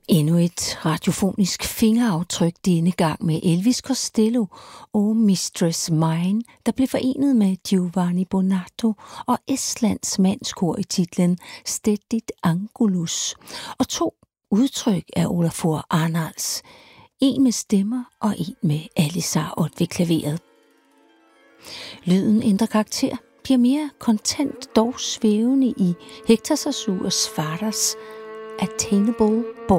Endnu et radiofonisk fingeraftryk denne gang med Elvis Costello og Mistress Mine, der blev forenet med Giovanni Bonato og Estlands mandskor i titlen Stedigt Angulus, og 2 udtryk af Olafur Arnalds, en med stemmer og en med Alisar Ott ved klaveret. Lyden ændrer karakter, bliver mere kontant, dog svævende i Hector Zazures Fathers Attainable Ball.